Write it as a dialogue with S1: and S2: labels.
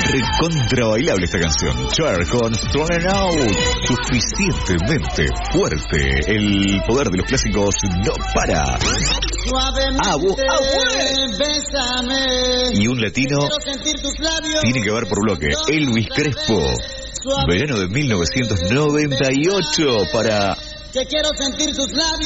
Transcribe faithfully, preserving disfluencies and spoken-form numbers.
S1: recontra bailable esta canción. Cher con Thrown Out. Suficientemente fuerte. El poder de los clásicos no para. Ah, bu- ah, bueno. Y un latino tiene que ver por bloque. Elvis Crespo. Verano de mil novecientos noventa y ocho para